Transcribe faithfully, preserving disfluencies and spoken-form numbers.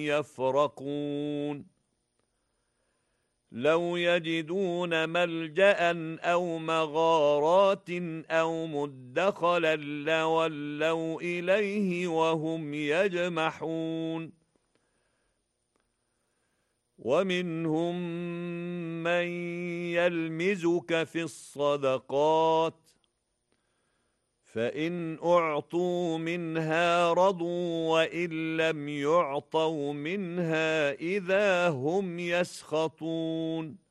يفرقون لو يجدون ملجأ أو مغارات أو مدخلا لولوا إليه وهم يجمحون ومنهم من يلمزك في الصدقات فإن أعطوا منها رضوا وإن لم يعطوا منها إذا هم يسخطون